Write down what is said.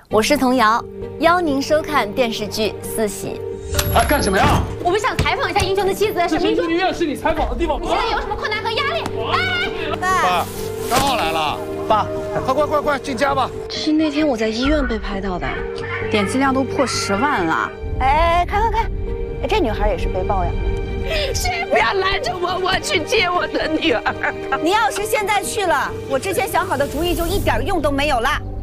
我是童瑶，邀您收看电视剧《四喜》。 干什么呀？ 我们想采访一下英雄的妻子沈明珠。 医院是你采访的地方。 你现在有什么困难和压力？ 爸，刚好来了。爸，快进家吧。 这是那天我在医院被拍到的， 点击量都破10万了。 看，这女孩也是被抱养的。 谁不要拦着我，我去接我的女儿。 你要是现在去了，我之前想好的主意就一点用都没有了。